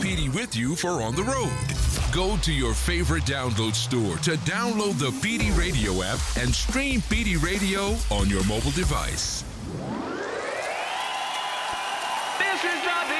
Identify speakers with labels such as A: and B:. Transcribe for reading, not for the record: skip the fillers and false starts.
A: PD with you for on the road. Go to your favorite download store to download the PD Radio app and stream PD Radio on your mobile device.
B: This is the